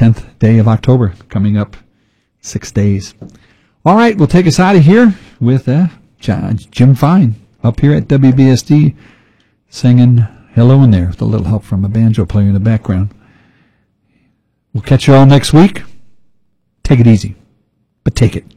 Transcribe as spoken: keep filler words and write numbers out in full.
tenth day of October, coming up six days. All right, we'll take us out of here with uh, Jim Fine up here at W B S D singing Hello in There with a little help from a banjo player in the background. We'll catch you all next week. Take it easy, but take it.